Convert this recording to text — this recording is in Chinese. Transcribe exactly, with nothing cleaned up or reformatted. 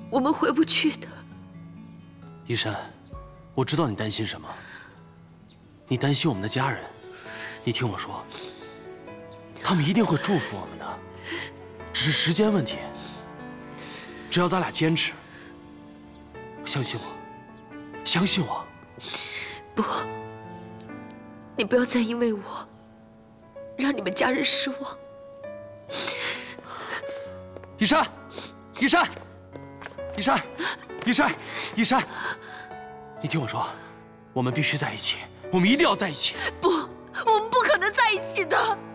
我们回不去的。 依珊，我知道你担心什么，你担心我们的家人。你听我说，他们一定会祝福我们的，只是时间问题。只要咱俩坚持，相信我，相信我。 不，你不要再因为我让你们家人失望。 依珊，依珊，依珊，依珊，依珊，你听我说，我们必须在一起，我们一定要在一起。 不，我们不可能在一起的。